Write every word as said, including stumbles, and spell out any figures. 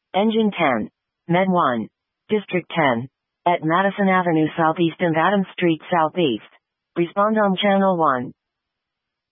Engine ten. Med one. District ten. At Madison Avenue Southeast and Adams Street Southeast. Respond on Channel one.